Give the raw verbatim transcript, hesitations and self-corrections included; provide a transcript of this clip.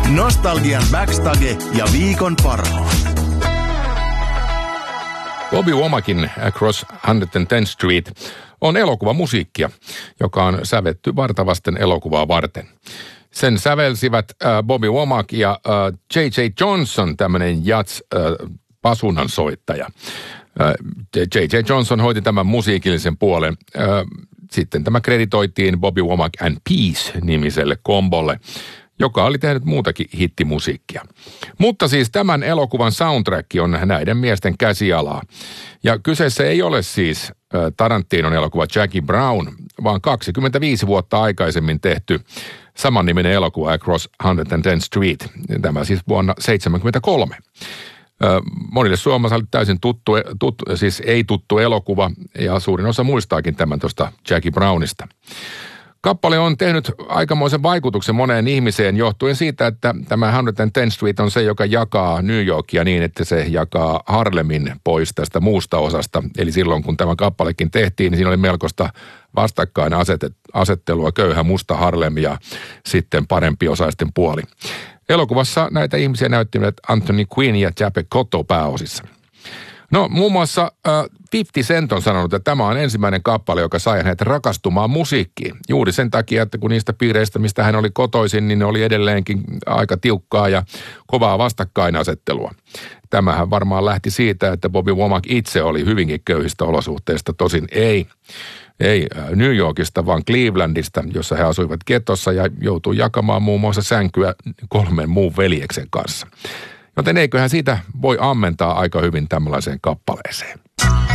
Nostalgian backstage ja viikon parhaat. Bobby Womakin Across one tenth Street on elokuvamusiikkia, joka on sävetty vartavasten elokuvaa varten. Sen sävelsivät äh, Bobby Womack ja äh, J J Johnson, tämmöinen jazz-pasunnan soittaja. Äh, J J Johnson hoiti tämän musiikillisen puolen. Äh, sitten tämä kreditoitiin Bobby Womack and Peace-nimiselle kombolle, joka oli tehnyt muutakin hittimusiikkia. Mutta siis tämän elokuvan soundtrack on näiden miesten käsialaa. Ja kyseessä ei ole siis Tarantinon elokuva Jackie Brown, vaan kaksikymmentäviisi vuotta aikaisemmin tehty samanniminen elokuva Across one tenth Street. Tämä siis vuonna seitsemänkymmentäkolme. Monille suomalaisille täysin tuttu, tuttu, siis ei tuttu elokuva, ja suurin osa muistaakin tämän tuosta Jackie Brownista. Kappale on tehnyt aikamoisen vaikutuksen moneen ihmiseen johtuen siitä, että tämä one tenth Street on se, joka jakaa New Yorkia niin, että se jakaa Harlemin pois tästä muusta osasta. Eli silloin, kun tämä kappalekin tehtiin, niin siinä oli melkoista vastakkain asettelua, köyhä musta Harlem ja sitten parempiosaisten puoli. Elokuvassa näitä ihmisiä näyttivät Anthony Quinn ja Jape Cotto pääosissa. No muun muassa äh, fifty Cent on sanonut, että tämä on ensimmäinen kappale, joka sai hänet rakastumaan musiikkiin. Juuri sen takia, että kun niistä piireistä, mistä hän oli kotoisin, niin ne oli edelleenkin aika tiukkaa ja kovaa vastakkainasettelua. Tämähän varmaan lähti siitä, että Bobby Womack itse oli hyvinkin köyhistä olosuhteista, tosin ei. Ei New Yorkista, vaan Clevelandista, jossa he asuivat getossa ja joutui jakamaan muun muassa sänkyä kolmen muun veljeksen kanssa. Joten eiköhän siitä voi ammentaa aika hyvin tämmöiseen kappaleeseen.